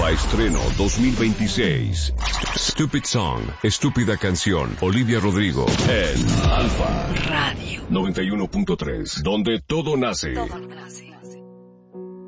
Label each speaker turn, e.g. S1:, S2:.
S1: Alfa Estreno 2026. Stupid Song, Estúpida Canción, Olivia Rodrigo, en Alfa
S2: Radio
S1: 91.3, donde todo nace.
S2: Todo nace.